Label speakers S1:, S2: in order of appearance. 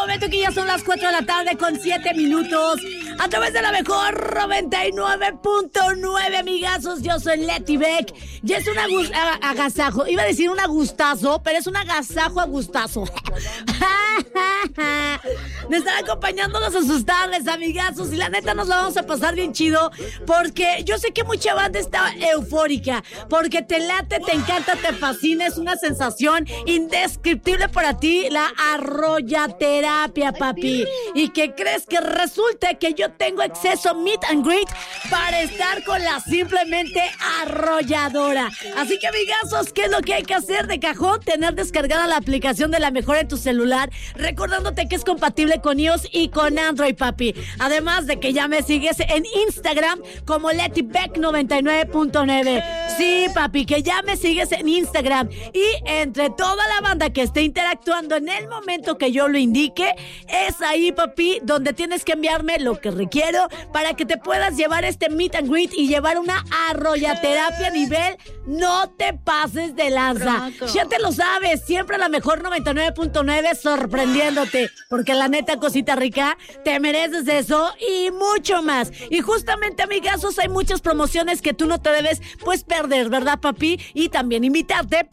S1: momento que ya son las 4 de la tarde con 7 minutos. A través de la mejor 99.9, amigazos. Yo soy Leti Beck. Y es un agasajo. Iba a decir un agustazo, pero es un agasajo agustazo. Me están acompañando los asustables, amigazos. Y la neta nos la vamos a pasar bien chido. Porque yo sé que mucha banda está eufórica. Porque te late, te encanta, te fascina. Es una sensación indescriptible para ti. La arroyaterapia, papi. ¿Y qué crees? Que resulta que yo tengo acceso meet and greet para estar con la simplemente arrolladora. Así que, amigazos, ¿qué es lo que hay que hacer de cajón? Tener descargada la aplicación de La Mejor en tu celular, recordándote que es compatible con iOS y con Android, papi. Además de que ya me sigues en Instagram como LetiBeck99.9. Sí, papi, que ya me sigues en Instagram. Y entre toda la banda que esté interactuando en el momento que yo lo indique, es ahí, papi, donde tienes que enviarme lo que requiero para que te puedas llevar este meet and greet y llevar una arroyaterapia a nivel no te pases de lanza. Bronco. Ya te lo sabes, siempre La Mejor 99.9 sorprendiéndote, porque la neta, cosita rica, te mereces eso y mucho más. Y justamente, amigazos, hay muchas promociones que tú no te debes pues perder, ¿verdad, papi? Y también invitarte